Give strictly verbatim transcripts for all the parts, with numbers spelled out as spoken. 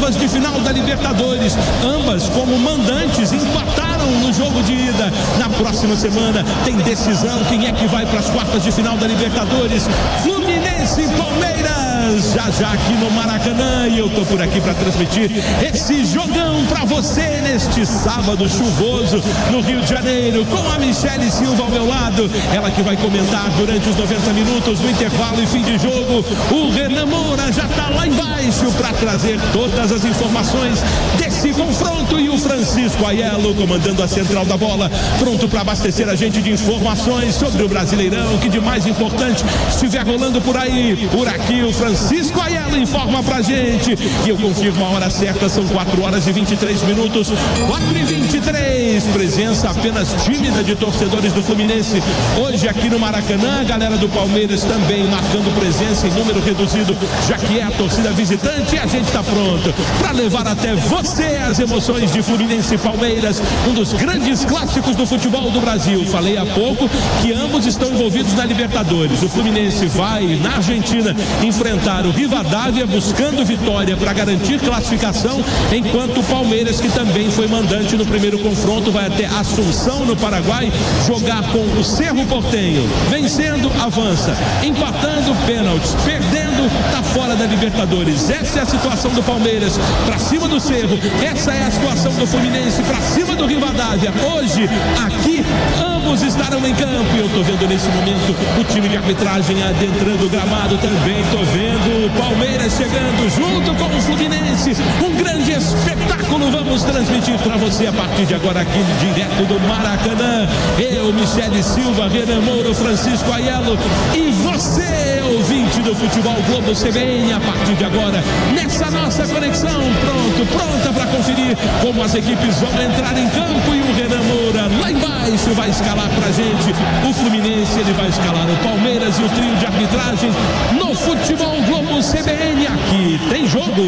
oitavas de final da Libertadores. Ambas, como mandantes, empataram no jogo de ida. Na próxima semana tem decisão. Quem é que vai para as quartas de final da Libertadores? Fluminense e Palmeiras, já já aqui no Maracanã, e eu tô por aqui para transmitir esse jogão para você neste sábado chuvoso no Rio de Janeiro, com a Michele Silva ao meu lado, ela que vai comentar durante os noventa minutos no intervalo e fim de jogo. O Renan Moura já tá lá embaixo para trazer todas as informações desse confronto, e o Francisco Aiello comandando a central da bola, pronto para abastecer a gente de informações sobre o Brasileirão, que de mais importante estiver rolando por aí. Por aqui o Francisco Aiello informa pra gente, e eu confirmo a hora certa, são quatro horas e vinte e três minutos, quatro e vinte e três, presença apenas tímida de torcedores do Fluminense hoje aqui no Maracanã. A galera do Palmeiras também marcando presença em número reduzido, já que é a torcida visitante, e a gente tá pronto para levar até você as emoções de Fluminense e Palmeiras, um dos grandes clássicos do futebol do Brasil. Falei há pouco que ambos estão envolvidos na Libertadores. O Fluminense vai na Argentina enfrentar o Rivadavia buscando vitória para garantir classificação, enquanto o Palmeiras, que também foi mandante no primeiro confronto, vai até Assunção, no Paraguai, jogar com o Cerro Porteño. Vencendo, avança. Empatando, pênaltis. Perdendo, tá fora da Libertadores. Essa é a situação do Palmeiras para cima do Cerro. Essa é a situação do Fluminense para cima do Rivadavia. Hoje, aqui, ambos estarão em campo, e eu tô vendo nesse momento o time de arbitragem adentrando o gramado. Também tô vendo o Palmeiras chegando junto com o Fluminense. Um grande espetáculo vamos transmitir para você a partir de agora aqui direto do Maracanã. Eu, Michele Silva, Renan Moura, Francisco Aiello e você, ouvinte do Futebol Globo C B N, a partir de agora nessa nossa conexão, pronto, pronta para conferir como as equipes vão entrar em campo, e o Renan Moura lá embaixo vai escalar pra gente o Fluminense, ele vai escalar o Palmeiras e o trio de arbitragem no Futebol Globo C B N. Aqui tem jogo.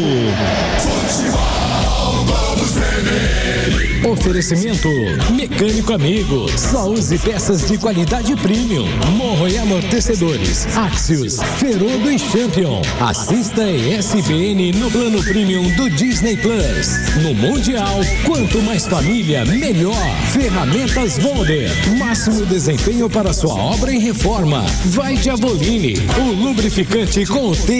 Futebol Globo C B N. Oferecimento Mecânico Amigo, só use peças de qualidade premium. Morro e amortecedores, Axios, Ferodo e Champion. Assista a E S P N no plano premium do Disney Plus. No Mundial, quanto mais família, melhor. Ferramentas Volder, máximo desempenho para sua obra em reforma. Vai de Avoline, o lubrificante com o tempo.